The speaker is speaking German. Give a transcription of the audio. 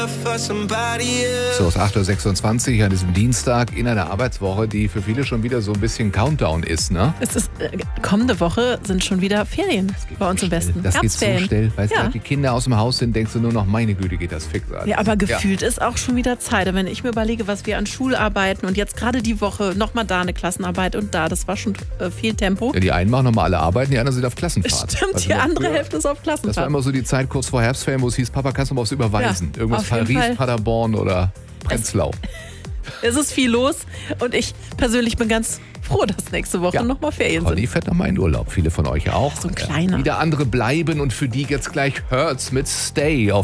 So, es ist 8.26 Uhr an diesem Dienstag in einer Arbeitswoche, die für viele schon wieder so ein bisschen Countdown ist, ne? Es ist, kommende Woche sind schon wieder Ferien bei uns im Westen. Das geht so schnell. Weißt du, Ja. wenn die Kinder aus dem Haus sind, denkst du nur noch, meine Güte, geht das fix. Alter. Ja, aber gefühlt ist auch schon wieder Zeit. Wenn ich mir überlege, was wir an Schularbeiten und jetzt gerade die Woche nochmal da eine Klassenarbeit und da, das war schon viel Tempo. Ja, die einen machen nochmal alle Arbeiten, die anderen sind auf Klassenfahrt. Stimmt, Also die noch andere früher- Hälfte ist auf Das war Klassenfahrt. immer so die Zeit kurz vor Herbstferien, wo es hieß, Papa, kannst du mal was überweisen? Ja, Irgendwas auf jeden Paris, Fall. Paderborn oder Prenzlau. Es ist viel los und ich persönlich bin ganz froh, dass nächste Woche nochmal Ferien Conny sind. fährt nochmal in Urlaub, viele von euch auch. So ein kleiner. Wieder andere bleiben und für die jetzt gleich Hurts mit Stay auf